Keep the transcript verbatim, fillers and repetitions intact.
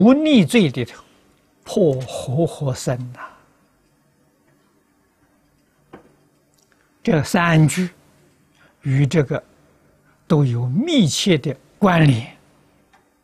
无逆罪里头，破活活生呐、啊。这三句与这个都有密切的关联。